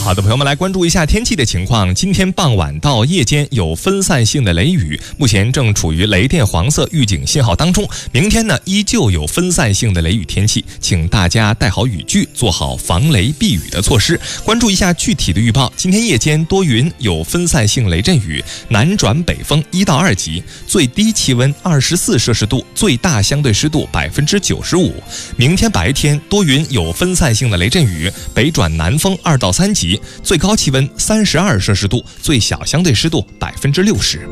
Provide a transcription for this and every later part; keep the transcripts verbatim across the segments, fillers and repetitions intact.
好的，朋友们来关注一下天气的情况。今天傍晚到夜间有分散性的雷雨，目前正处于雷电黄色预警信号当中。明天呢，依旧有分散性的雷雨天气，请大家带好雨具，做好防雷避雨的措施。关注一下具体的预报。今天夜间多云，有分散性雷阵雨，南转北风一到二级，最低气温二十四摄氏度，最大相对湿度百分之九十五。明天白天多云，有分散性的雷阵雨，北转南风二到三级。最高气温三十二摄氏度，最小相对湿度百分之六十。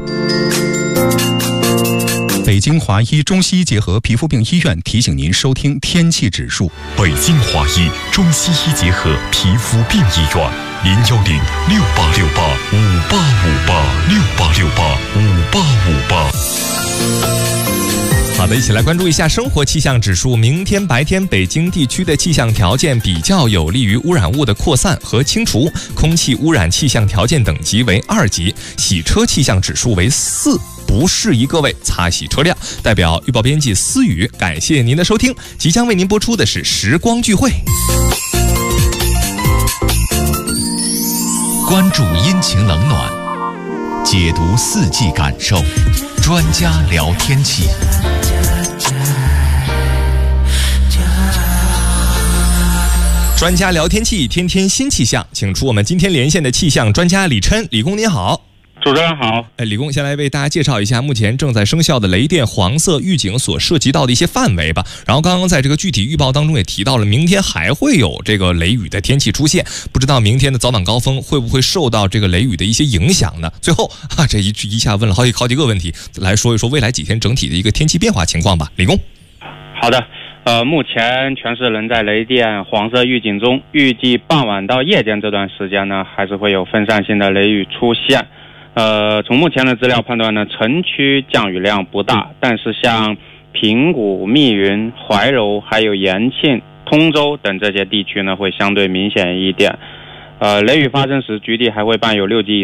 北京华医中西医结合皮肤病医院提醒您收听天气指数。 北京华医中西医结合皮肤病医院，零幺零六八六八五八五八六八六八五八五八。 好的，一起来关注一下生活气象指数。明天白天北京地区的气象条件比较有利于污染物的扩散和清除，空气污染气象条件等级为二级，洗车气象指数为四，不适宜各位擦洗车辆。代表预报编辑思雨，感谢您的收听。即将为您播出的是时光聚会， 关注阴晴冷暖，解读四季感受，专家聊天气。 专家聊天气，天天新气象，请出我们今天连线的气象专家李琛。李工您好。 主持人好。 哎，李工先来为大家介绍一下目前正在生效的雷电黄色预警所涉及到的一些范围吧。然后刚刚在这个具体预报当中也提到了，明天还会有这个雷雨的天气出现，不知道明天的早晚高峰会不会受到这个雷雨的一些影响呢？最后啊，这一一下问了好几好几个问题，来说一说未来几天整体的一个天气变化情况吧。李工。 好的。呃，目前全市仍在雷电黄色预警中，预计傍晚到夜间这段时间呢，还是会有分散性的雷雨出现。呃，从目前的资料判断呢，城区降雨量不大，但是像平谷、密云、怀柔、还有延庆、通州等这些地区呢，会相对明显一点。呃，雷雨发生时，局地还会伴有六级以